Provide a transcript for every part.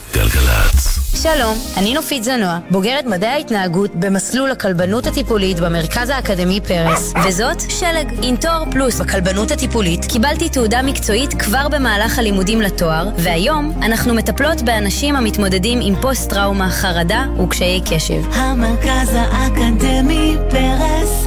גלגלצ. שלום, אני נופית זנוע, בוגרת מדעי ההתנהגות במסלול הכלבנות הטיפולית במרכז האקדמי פרס, וזאת שלג. עם תואר פלוס בכלבנות הטיפולית קיבלתי תעודה מקצועית כבר במהלך הלימודים לתואר, והיום אנחנו מטפלות באנשים המתמודדים עם פוסט-טראומה, חרדה וקשיי קשב. המרכז האקדמי פרס,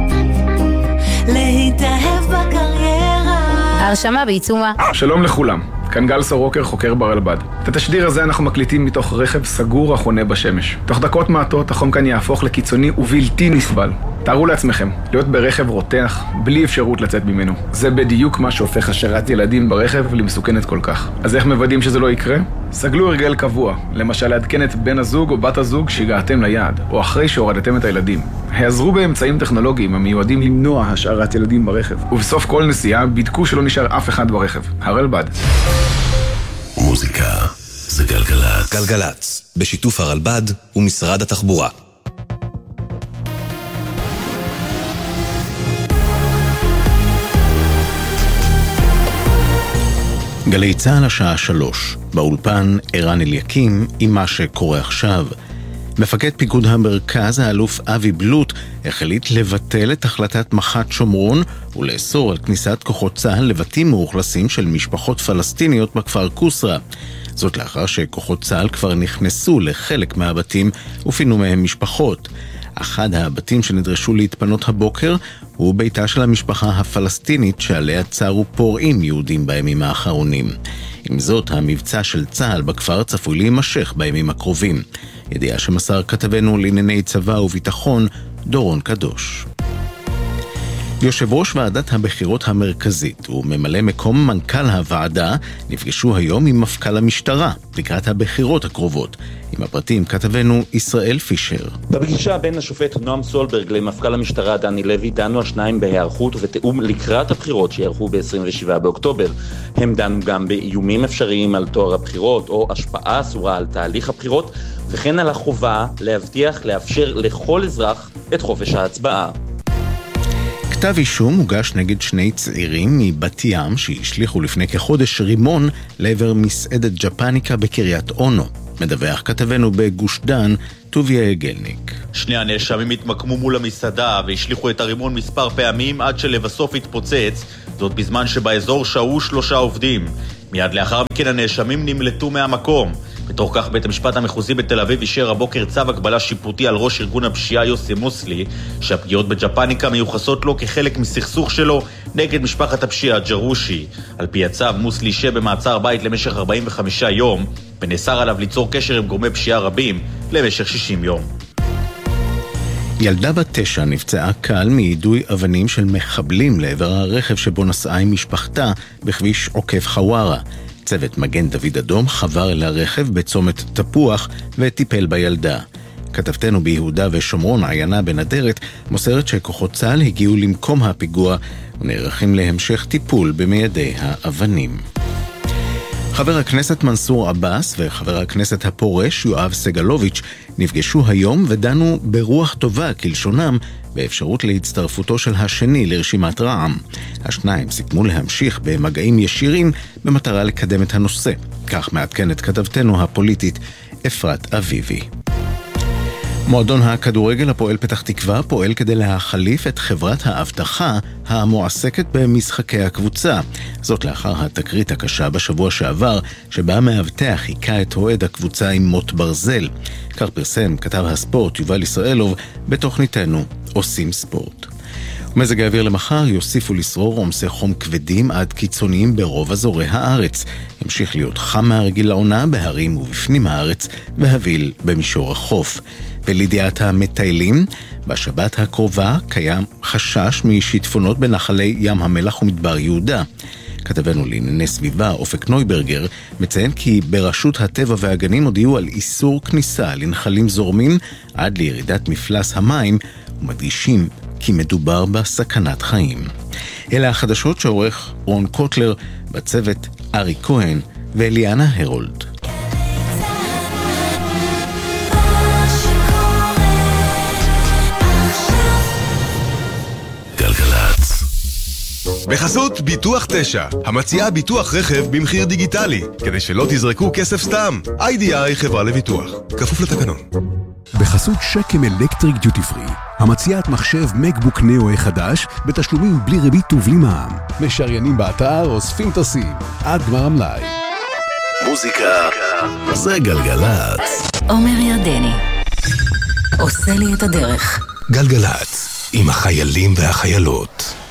להתאהב בקריירה. ההרשמה בעיצומה. שלום לכולם, כאן גל סורוקר, חוקר ברלב"ד. את התשדיר הזה אנחנו מקליטים מתוך רכב סגור החונה בשמש. תוך דקות מעטות החום כאן יהפוך לקיצוני ובלתי נסבל. תארו לעצמכם, להיות ברכב רותח, בלי אפשרות לצאת ממנו. זה בדיוק מה שהופך השארת ילדים ברכב למסוכנת כל כך. אז איך מוודאים שזה לא יקרה? סגלו הרגל קבוע, למשל לעדכן את בן הזוג או בת הזוג שהגעתם ליעד, או אחרי שהורדתם את הילדים. העזרו באמצעים טכנולוגיים המיועדים למנוע השארת ילדים ברכב. ובסוף כל נסיעה בדקו שלא נשאר אף אחד ברכב. הרלב"ד. מוזיקה זה גלגלצ. גלגלצ, בשיתוף הרלב"ד ומשרד התחבורה. גלי צהל השעה 3, באולפן ערן אליקים עם מה שקורה עכשיו. מפקד פיקוד המרכז, האלוף אבי בלוט, החליט לבטל את החלטת מח"ט שומרון ולאסור על כניסת כוחות צה"ל לבתים מאוכלסים של משפחות פלסטיניות בכפר קוסרה. זאת לאחר שכוחות צה"ל כבר נכנסו לחלק מהבתים ופינו מהם משפחות. אחד הבתים שנדרשו להתפנות הבוקר הוא ביתה של המשפחה הפלסטינית שעליה צרו פורעים יהודים בימים האחרונים. עם זאת, המבצע של צה"ל בכפר צפוי להימשך בימים הקרובים. ידיעה שמסר כתבנו לענייני צבא וביטחון דורון קדוש. יושב ראש ועדת הבחירות המרכזית וממלא מקום מנכ"ל הוועדה נפגשו היום עם מפכ"ל המשטרה לקראת הבחירות הקרובות. עם הפרטים כתבנו ישראל פישר. בפגישה בין השופט נועם סולברג למפכ"ל המשטרה דני לוי דנו השניים בהיערכות ותאום לקראת הבחירות שיערכו ב-27 באוקטובר. הם דנו גם באיומים אפשריים על תואר הבחירות או השפעה אסורה על תהליך הבחירות, וכן על החובה לאפשר לכל אזרח את חופש ההצבעה. כתב אישום הוגש נגד שני צעירים מבת ים שהשליחו לפני כחודש רימון לעבר מסעדת ג'פניקה בקריית אונו. מדווח כתבנו בגוש דן, טוביה גלניק. שני הנאשמים התמקמו מול המסעדה והשליחו את הרימון מספר פעמים עד שלבסוף התפוצץ, זאת בזמן שבאזור שהו 3 עובדים. מיד לאחר מכן הנאשמים נמלטו מהמקום. בתוך כך בית המשפט המחוזי בתל אביב אישר הבוקר צו הגבלה שיפוטי על ראש ארגון הפשיעה יוסי מוסלי, שהפגיעות בג'פניקה מיוחסות לו כחלק מסכסוך שלו נגד משפחת הפשיעה ג'רושי. על פי הצו, מוסלי שבמעצר בית למשך 45 יום, ונאסר עליו ליצור קשר עם גורמי פשיעה רבים למשך 60 יום. ילדה בת 9 נפצעה קל מיידוי אבנים של מחבלים לעבר הרכב שבו נסעה עם משפחתה בכביש עוקף חווארה. צוות מגן דוד אדום חבר אל הרכב בצומת תפוח וטיפל בילדה. כתבתנו ביהודה ושומרון עיינה בנדרת מוסרת שכוחות צה"ל הגיעו למקום הפיגוע ונערכים להמשך טיפול במיידי האבנים. חבר הכנסת מנסור עבאס וחבר הכנסת הפורש יואב סגלוביץ' נפגשו היום ודנו ברוח טובה כלשונם באפשרות להצטרפותו של השני לרשימת רע"מ. השניים סיכמו להמשיך במגעים ישירים במטרה לקדם את הנושא. כך מעדכנת כתבתנו הפוליטית אפרת אביבי. מועדון הכדורגל הפועל פתח תקווה פועל כדי להחליף את חברת האבטחה המועסקת במשחקי הקבוצה. זאת לאחר התקרית הקשה בשבוע שעבר, שבה מאבטח חיכה את אוהד הקבוצה עם מוט ברזל. כך פרסם כתב הספורט יובל ישראלוב בתוכניתנו עושים ספורט. מזג האוויר למחר יוסיפו לשרור עומסי חום כבדים עד קיצוניים ברוב אזורי הארץ. המשיך להיות חם מהרגיל לעונה בהרים ובפנים הארץ והביל במישור החוף. ולידיעת המטיילים, בשבת הקרובה קיים חשש משיטפונות בנחלי ים המלח ומדבר יהודה. כתבנו לענייני סביבה אופק נויברגר מציין כי ברשות הטבע והגנים הודיעו על איסור כניסה לנחלים זורמים עד לירידת מפלס המים, ומדגישים כי מדובר בסכנת חיים. אלה החדשות שעורך רון קוטלר, בצוות ארי כהן ואליאנה הרולד. גלגלצ. בחסות ביטוח 9, המציעה ביטוח רכב במחיר דיגיטלי, כדי שלא תזרקו כסף סתם. IDI חברה לביטוח, כפוף לתקנון. בחסות שקם אלקטריק דיוטי פרי, המציעת מחשב מקבוק נאו חדש בתשלומים בלי ריבית ובלי מע"מ. משריינים באתר אוספים טסים עד גמר המלאי. מוזיקה זה גלגלצ. עומר ירדני עושה לי את הדרך. גלגלצ עם החיילים והחיילות.